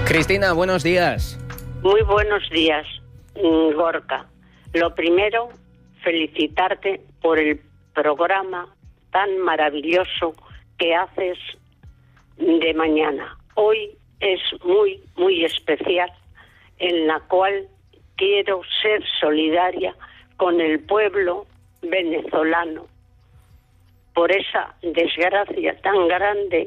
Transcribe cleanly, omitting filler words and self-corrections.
Cristina, buenos días. Muy buenos días, Gorka. Lo primero, felicitarte por el programa tan maravilloso que haces de mañana. Hoy es muy, muy especial, en la cual quiero ser solidaria con el pueblo venezolano por esa desgracia tan grande